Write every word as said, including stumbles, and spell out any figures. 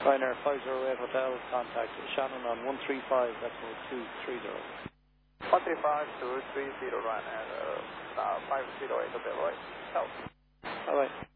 Ryanair five zero eight Hotel, contact Shannon on one three five, that's two three zero. one three five, two three zero, Ryanair, uh, five zero eight Hotel, right? South. All right.